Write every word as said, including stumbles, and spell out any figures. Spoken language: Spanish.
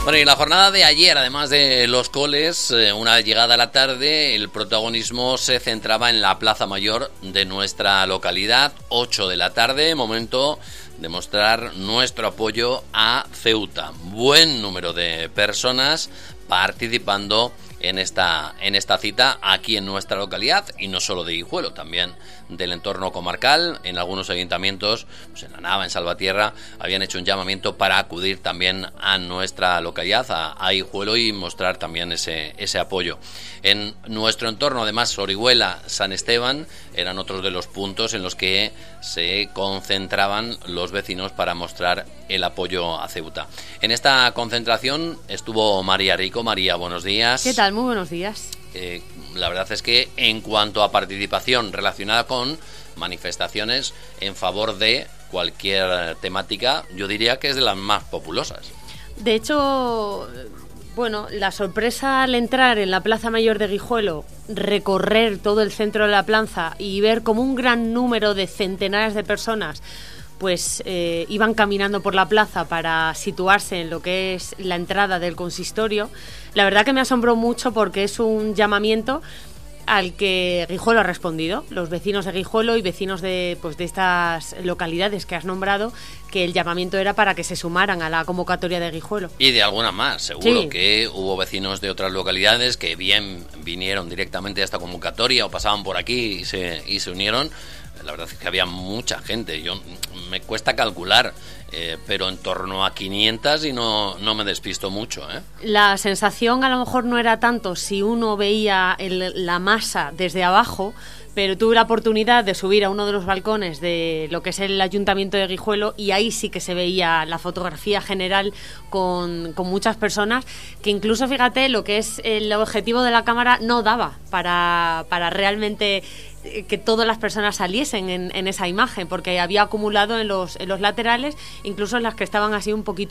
Bueno, y la jornada de ayer, además de los coles, una vez llegada la tarde, el protagonismo se centraba en la Plaza Mayor de nuestra localidad, ocho de la tarde, momento de mostrar nuestro apoyo a Ceuta. Buen número de personas participando en esta, en esta cita aquí en nuestra localidad, y no solo de Guijuelo, también del entorno comarcal. En algunos ayuntamientos, pues en la Nava, en Salvatierra, habían hecho un llamamiento para acudir también a nuestra localidad, a, a Guijuelo, y mostrar también ese, ese apoyo. En nuestro entorno, además, Orihuela, San Esteban, eran otros de los puntos en los que se concentraban los vecinos para mostrar el apoyo a Ceuta. En esta concentración estuvo María Rico. María, buenos días. ¿Qué tal? Muy buenos días. Eh, la verdad es que en cuanto a participación relacionada con manifestaciones en favor de cualquier temática, yo diría que es de las más populosas. De hecho, bueno, la sorpresa al entrar en la Plaza Mayor de Guijuelo, recorrer todo el centro de la plaza y ver como un gran número de centenares de personas pues eh, iban caminando por la plaza para situarse en lo que es la entrada del consistorio, la verdad que me asombró mucho, porque es un llamamiento al que Guijuelo ha respondido. Los vecinos de Guijuelo y vecinos de, pues, de estas localidades que has nombrado, que el llamamiento era para que se sumaran a la convocatoria de Guijuelo. Y de alguna más, seguro, sí, que hubo vecinos de otras localidades que bien vinieron directamente a esta convocatoria o pasaban por aquí y se, y se unieron. La verdad es que había mucha gente. Yo me cuesta calcular, eh, pero en torno a quinientas, y no, no me despisto mucho, ¿eh? La sensación a lo mejor no era tanto si uno veía el, la masa desde abajo, pero tuve la oportunidad de subir a uno de los balcones de lo que es el Ayuntamiento de Guijuelo, y ahí sí que se veía la fotografía general con, con muchas personas, que incluso, fíjate, lo que es el objetivo de la cámara no daba para, para realmente que todas las personas saliesen en, en esa imagen, porque había acumulado en los, en los laterales, incluso en las que estaban así un poquito